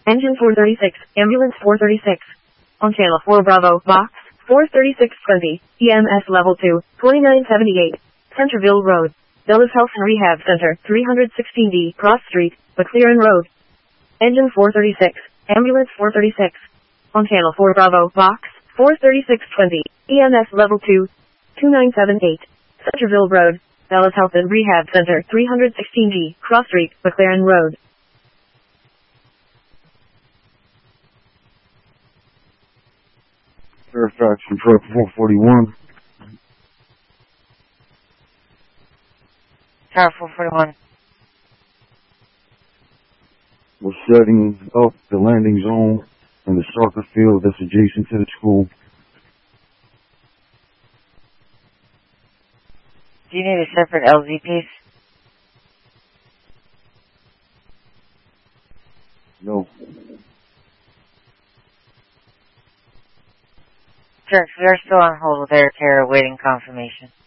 Engine 436, Ambulance 436. On Channel 4 Bravo, Box 43620, EMS Level 2, 2978, Centerville Road, Dulles Health and Rehab Center, 316D, Cross Street, McLaren Road. Engine 436, Ambulance 436. On Channel 4 Bravo, Box 43620, EMS Level 2, 2978, Centerville Road, Dulles Health and Rehab Center, 316G, Cross Street, McLaren Road. Fairfax from truck 441. Tower 441. We're setting up the landing zone in the soccer field that's adjacent to the school. Do you need a separate LZ piece? No. Sure, we are still on hold with Air Terra awaiting confirmation.